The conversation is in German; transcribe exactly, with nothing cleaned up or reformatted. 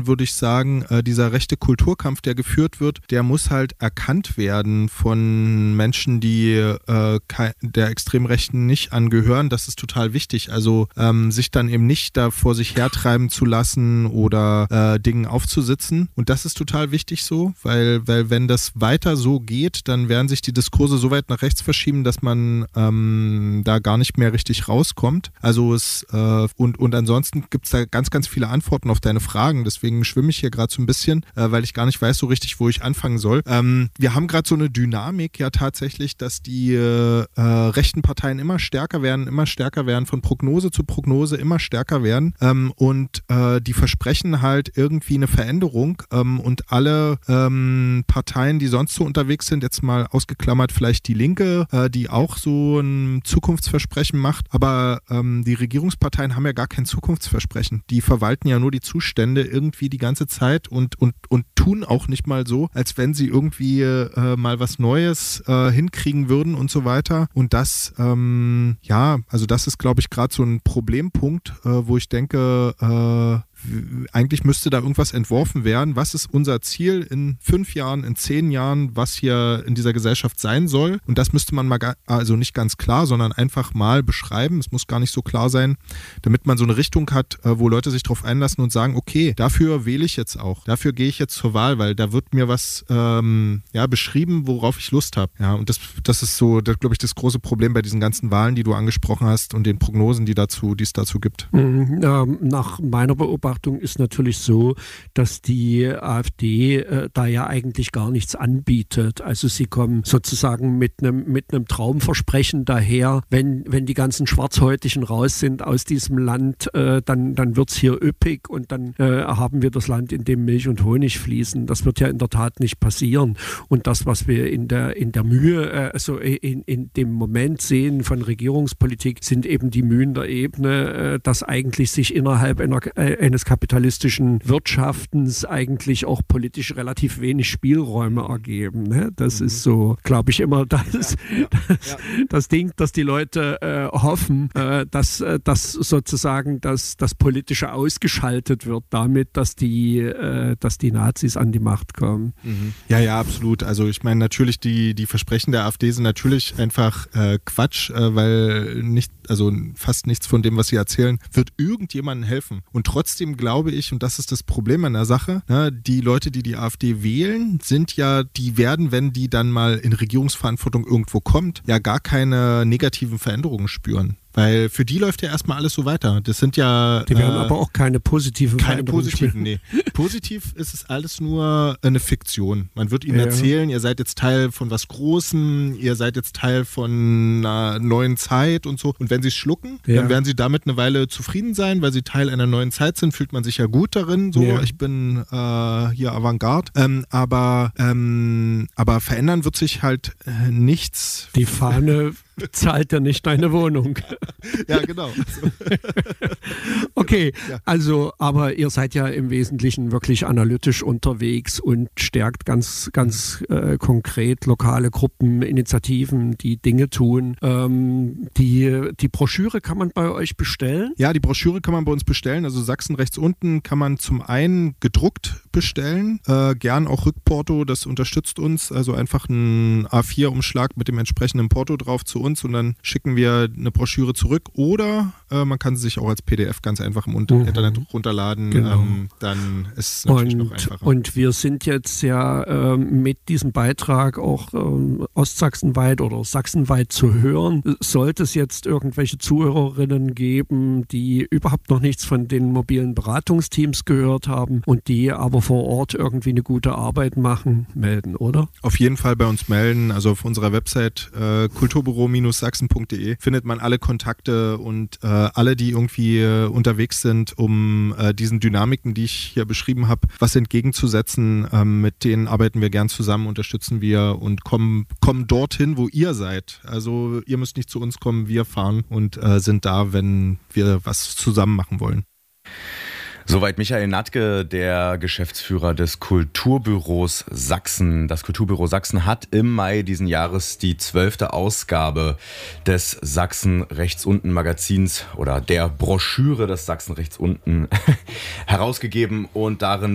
würde ich sagen, äh, dieser rechte Kulturkampf, der geführt wird, der muss halt erkannt werden von Menschen, die äh, kei- der Extremrechten nicht angehören. Das ist total wichtig. Also ähm, sich dann eben nicht da vor sich hertreiben zu lassen oder äh, Dingen aufzusitzen. Und das ist total wichtig so, weil, weil wenn das weiter so geht, dann werden sich die Diskurse so weit nach rechts verschieben, dass man ähm, da gar nicht mehr richtig rauskommt. Also es äh, und, und ansonsten gibt es da ganz, ganz viele Antworten auf deine Fragen. Deswegen schwimme ich hier gerade so ein bisschen, äh, weil ich gar nicht weiß so richtig, wo ich anfangen soll. Ähm, wir haben gerade so eine Dynamik ja tatsächlich, dass die äh, rechten Parteien immer stärker werden, immer stärker werden, von Prognose zu Prognose immer stärker werden ähm, und äh, die versprechen halt irgendwie eine Veränderung ähm, und alle ähm, Parteien, die sonst so unterwegs sind, jetzt mal ausgeklammert vielleicht die Linke, äh, die auch so ein Zukunftsversprechen macht, aber ähm, die Regierungsparteien haben ja gar kein Zukunftsversprechen. Die verwalten ja nur die Zustände irgendwie die ganze Zeit und, und, und tun auch nicht mal so, als wenn sie irgendwie äh, mal was Neues äh, hinkriegen würden und so weiter. Und das, ähm, ja, also das ist, glaube ich, gerade so ein Problempunkt, äh, wo ich denke, äh, eigentlich müsste da irgendwas entworfen werden. Was ist unser Ziel in fünf Jahren, in zehn Jahren, was hier in dieser Gesellschaft sein soll? Und das müsste man mal, ga- also nicht ganz klar, sondern einfach mal beschreiben. Es muss gar nicht so klar sein, damit man so eine Richtung hat, äh, wo Leute sich drauf einlassen und sagen, okay, dafür wähle ich jetzt auch. Dafür gehe ich jetzt zur Wahl, weil da wird mir was ähm, ja, beschrieben, worauf ich Lust habe. Ja, und das, das ist so, glaube ich, das große Problem bei diesen ganzen Wahlen, die du angesprochen hast und den Prognosen, die dazu, die es dazu gibt. Mhm, ähm, nach meiner Beobachtung ist natürlich so, dass die AfD äh, da ja eigentlich gar nichts anbietet. Also sie kommen sozusagen mit einem mit einem Traumversprechen daher, wenn, wenn die ganzen Schwarzhäutigen raus sind aus diesem Land, äh, dann, dann wird es hier üppig und dann äh, haben wir das Land, in dem Milch und Honig fließen. Das wird ja in der Tat nicht passieren. Und das, was wir in der, in der Mühe, äh, also in, in dem Moment sehen von Regierungspolitik, sind eben die Mühen der Ebene, äh, dass eigentlich sich innerhalb einer, äh, eines kapitalistischen Wirtschaftens eigentlich auch politisch relativ wenig Spielräume ergeben. Ne? Das mhm. ist so, glaube ich, immer das, ja, ja, das, ja. das Ding, dass die Leute äh, hoffen, äh, dass, äh, dass sozusagen das, das Politische ausgeschaltet wird damit, dass die, äh, dass die Nazis an die Macht kommen. Mhm. Ja, ja, absolut. Also ich meine, natürlich die, die Versprechen der AfD sind natürlich einfach äh, Quatsch, äh, weil nicht, also fast nichts von dem, was sie erzählen, wird irgendjemandem helfen. Und trotzdem glaube ich, und das ist das Problem an der Sache, ne, die Leute, die die AfD wählen, sind ja, die werden, wenn die dann mal in Regierungsverantwortung irgendwo kommt, ja gar keine negativen Veränderungen spüren. Weil für die läuft ja erstmal alles so weiter. Das sind ja... Die werden äh, aber auch keine positiven Keine positiven, nee. Positiv ist es alles nur eine Fiktion. Man wird ihnen ja. erzählen, ihr seid jetzt Teil von was Großem, ihr seid jetzt Teil von einer neuen Zeit und so. Und wenn sie es schlucken, ja. dann werden sie damit eine Weile zufrieden sein, weil sie Teil einer neuen Zeit sind, fühlt man sich ja gut darin. So, ja. ich bin äh, hier Avantgarde. Ähm, aber, ähm, aber verändern wird sich halt äh, nichts. Die Fahne zahlt ja nicht deine Wohnung. Ja, genau. Okay, ja. also, aber ihr seid ja im Wesentlichen wirklich analytisch unterwegs und stärkt ganz, ganz äh, konkret lokale Gruppen, Initiativen, die Dinge tun. Ähm, die, die Broschüre kann man bei euch bestellen? Ja, die Broschüre kann man bei uns bestellen. Also Sachsen rechts unten kann man zum einen gedruckt bestellen, äh, gern auch Rückporto, das unterstützt uns. Also einfach ein A vier Umschlag mit dem entsprechenden Porto drauf zu uns und dann schicken wir eine Broschüre zurück. Oder äh, man kann sie sich auch als P D F ganz einfach im mhm. Internet runterladen. Genau. Ähm, dann ist es natürlich und, noch einfacher. Und wir sind jetzt ja äh, mit diesem Beitrag auch äh, ostsachsenweit oder sachsenweit zu hören. Sollte es jetzt irgendwelche Zuhörerinnen geben, die überhaupt noch nichts von den mobilen Beratungsteams gehört haben und die aber vor Ort irgendwie eine gute Arbeit machen, melden, oder? Auf jeden Fall bei uns melden. Also auf unserer Website äh, kulturbüro sachsen punkt de findet man alle Kontakte und äh, alle, die irgendwie äh, unterwegs sind, um äh, diesen Dynamiken, die ich hier beschrieben habe, was entgegenzusetzen. Ähm, mit denen arbeiten wir gern zusammen, unterstützen wir und kommen, kommen dorthin, wo ihr seid. Also ihr müsst nicht zu uns kommen, wir fahren und äh, sind da, wenn wir was zusammen machen wollen. Soweit Michael Natke, der Geschäftsführer des Kulturbüros Sachsen. Das Kulturbüro Sachsen hat im Mai diesen Jahres die zwölfte Ausgabe des Sachsen rechts unten Magazins oder der Broschüre des Sachsen rechts unten herausgegeben und darin